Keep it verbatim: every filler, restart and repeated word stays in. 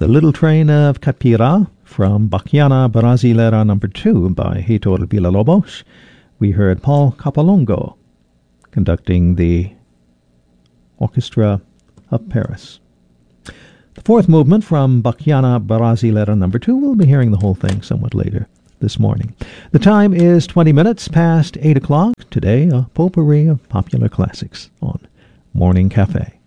The Little Train of Capira from Bachiana Brasilera number two by Heitor Villa-Lobos. We heard Paul Capolongo conducting the Orchestra of Paris. The fourth movement from Bachiana Brasilera number two, we'll be hearing the whole thing somewhat later this morning. The time is twenty minutes past eight o'clock. Today, a potpourri of popular classics on Morning Cafe.